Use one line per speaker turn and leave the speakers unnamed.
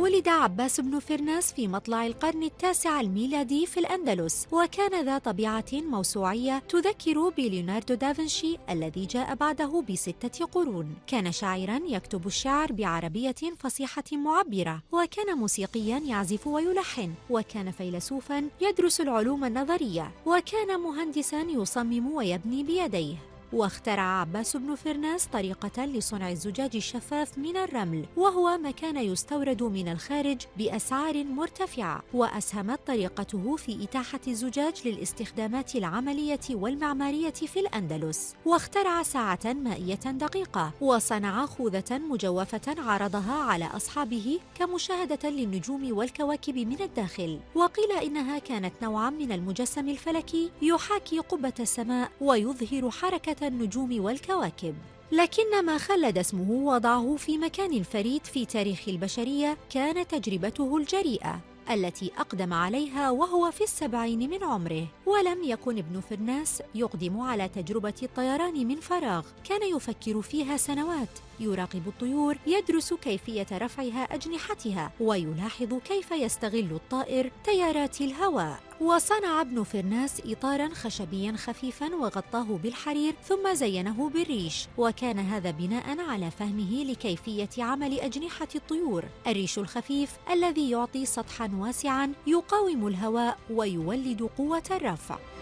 ولد عباس بن فرناس في مطلع القرن التاسع الميلادي في الأندلس، وكان ذا طبيعة موسوعية تذكر بليوناردو دافنشي الذي جاء بعده ب6 قرون. كان شاعراً يكتب الشعر بعربية فصيحة معبرة، وكان موسيقياً يعزف ويلحن، وكان فيلسوفاً يدرس العلوم النظرية، وكان مهندساً يصمم ويبني بيديه. واخترع عباس بن فرناس طريقة لصنع الزجاج الشفاف من الرمل، وهو ما كان يستورد من الخارج بأسعار مرتفعة، وأسهمت طريقته في إتاحة الزجاج للاستخدامات العملية والمعمارية في الأندلس. واخترع ساعة مائية دقيقة، وصنع خوذة مجوفة عرضها على أصحابه كمشاهدة للنجوم والكواكب من الداخل، وقيل إنها كانت نوعا من المجسم الفلكي يحاكي قبة السماء ويظهر حركة النجوم والكواكب. لكن ما خلد اسمه وضعه في مكان فريد في تاريخ البشرية كانت تجربته الجريئة التي أقدم عليها وهو في 70 من عمره. ولم يكن ابن فرناس يقدم على تجربة الطيران من فراغ، كان يفكر فيها سنوات، يراقب الطيور، يدرس كيفية رفعها أجنحتها، ويلاحظ كيف يستغل الطائر تيارات الهواء. وصنع ابن فرناس إطاراً خشبياً خفيفاً وغطاه بالحرير ثم زينه بالريش، وكان هذا بناءً على فهمه لكيفية عمل أجنحة الطيور. الريش الخفيف الذي يعطي سطحاً واسعاً يقاوم الهواء ويولد قوة الرفع.